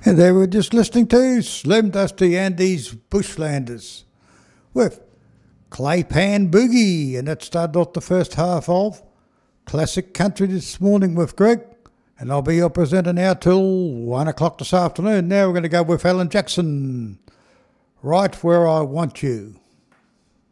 And they were just listening to Slim Dusty Andy's Bushlanders with Claypan Boogie, and that started off the first half of Classic Country this morning with Greg, and I'll be your presenter now till 1 o'clock this afternoon. Now we're going to go with Alan Jackson, Right Where I Want You.